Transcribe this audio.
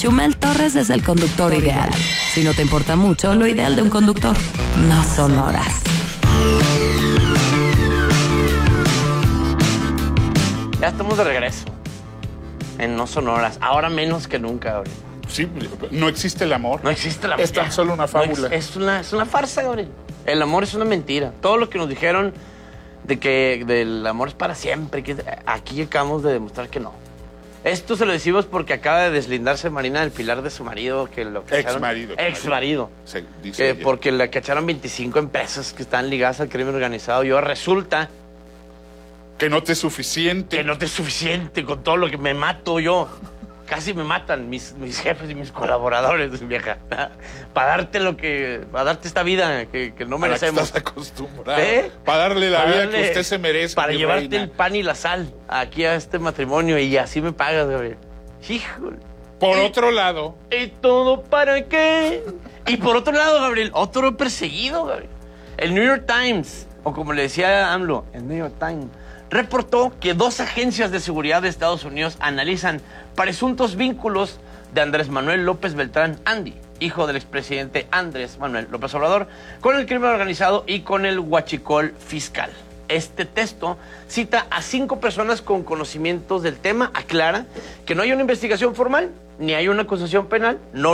Chumel Torres es el conductor ideal. Si no te importa mucho, lo ideal de un conductor no son horas. Ya estamos de regreso. En No Son Horas. Ahora menos que nunca, Gabriel. Sí, no existe el amor. No existe el amor. Es tan solo una fábula. Es una farsa, Gabriel. El amor es una mentira. Todo lo que nos dijeron de que del amor es para siempre, que aquí acabamos de demostrar que no. Esto se lo decimos porque acaba de deslindarse Marina del Pilar de su marido, que lo cacharon. Ex-marido. Se dice porque le cacharon 25 empresas que están ligadas al crimen organizado. Y ahora resulta que no te es suficiente. que no te es suficiente con todo lo que me mato yo. Casi me matan mis jefes y mis colaboradores, vieja. Para darte esta vida que no merecemos. Estás acostumbrado. Para darle la vida que usted se merece. Para llevarte el pan y la sal aquí a este matrimonio y así me pagas, Gabriel. Híjole. Por otro lado. ¿Y todo para qué? Y por otro lado, Gabriel, otro perseguido, Gabriel. El New York Times, o como le decía AMLO, el New York Times, reportó que 2 agencias de seguridad de Estados Unidos analizan presuntos vínculos de Andrés Manuel López Beltrán, Andy, hijo del expresidente Andrés Manuel López Obrador, con el crimen organizado y con el huachicol fiscal. Este texto cita a 5 personas con conocimientos del tema, aclara que no hay una investigación formal, ni hay una acusación penal, no